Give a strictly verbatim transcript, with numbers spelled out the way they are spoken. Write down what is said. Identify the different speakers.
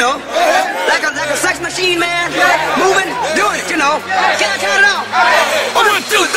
Speaker 1: know, like a like a sex machine, man, moving, doing it, you know. Can I count it off?